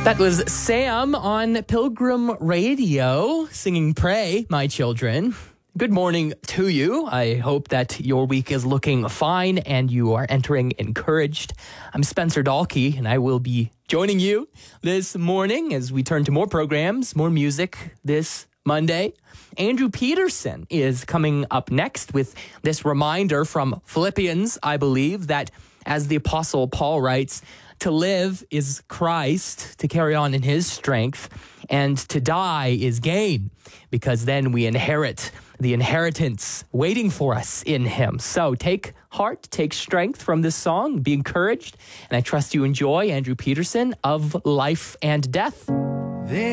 That was Sam on Pilgrim Radio singing Pray, My Children. Good morning to you. I hope that your week is looking fine and you are entering encouraged. I'm Spencer Dahlke, and I will be joining you this morning as we turn to more programs, more music this Monday. Andrew Peterson is coming up next with this reminder from Philippians, I believe, that as the Apostle Paul writes, to live is Christ, to carry on in his strength, and to die is gain, because then we inherit the inheritance waiting for us in him. So take heart, take strength from this song, be encouraged, and I trust you enjoy Andrew Peterson of Life and Death.